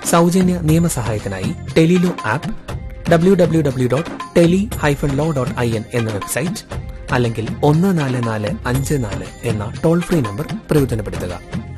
സൗജന്യ നിയമസഹായത്തിനായി Tele-Law app, www.tele-law.in എന്ന website, അല്ലെങ്കിൽ 1445 എന്ന ടോൾ ഫ്രീ നമ്പർ പ്രയോജനപ്പെടുത്തുക.